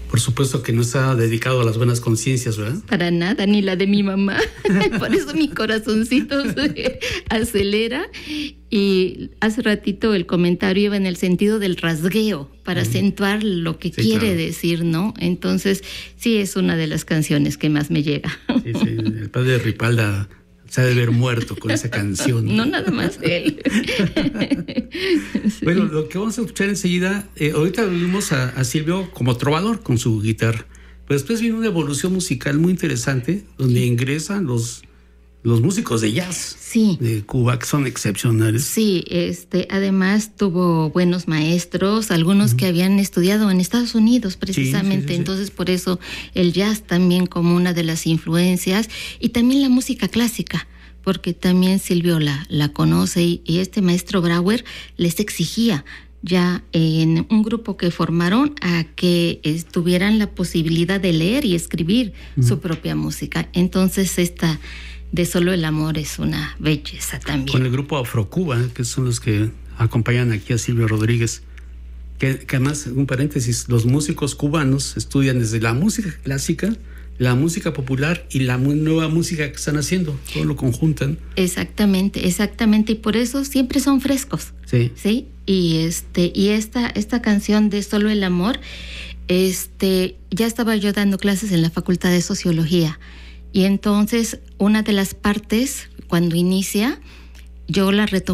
Por supuesto que no está dedicado a las buenas conciencias, ¿verdad? Para nada, ni la de mi mamá. Por eso mi corazoncito se acelera. Y hace ratito el comentario iba en el sentido del rasgueo, para acentuar lo que quiere decir, ¿no? Entonces, sí es una de las canciones que más me llega. Sí, el padre Ripalda se ha de haber muerto con esa canción. No nada más él. Sí. Bueno, lo que vamos a escuchar enseguida, ahorita vimos a Silvio como trovador con su guitarra, pero después viene una evolución musical muy interesante, donde ingresan los músicos de jazz de Cuba, que son excepcionales. Sí, además tuvo buenos maestros, algunos que habían estudiado en Estados Unidos precisamente, entonces por eso el jazz también como una de las influencias, y también la música clásica, porque también Silvio la conoce, y este maestro Brauer les exigía ya en un grupo que formaron a que tuvieran la posibilidad de leer y escribir su propia música. Entonces de Solo el Amor es una belleza también. Con el grupo Afrocuba, que son los que acompañan aquí a Silvio Rodríguez, que además, un paréntesis, los músicos cubanos estudian desde la música clásica, la música popular y la nueva música que están haciendo, todo lo conjuntan. Exactamente, y por eso siempre son frescos. Sí. Y esta canción de Solo el Amor, ya estaba yo dando clases en la Facultad de Sociología. Y entonces, una de las partes, cuando inicia, yo la retomé